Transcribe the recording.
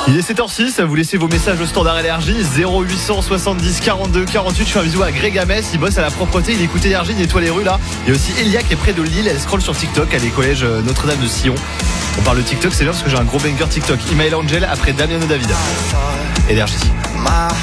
Il est 7h06, vous laissez vos messages au standard énergie 0800 70 42 48. Je fais un bisou à Greg Hamès, il bosse à la propreté, il écoute énergie, il nettoie les rues là. Il y a aussi Elia qui est près de Lille, elle scrolle sur TikTok, elle est collège Notre-Dame de Sion. On parle de TikTok, c'est bien parce que j'ai un gros banger TikTok. Email Angel après Damien David. Énergie.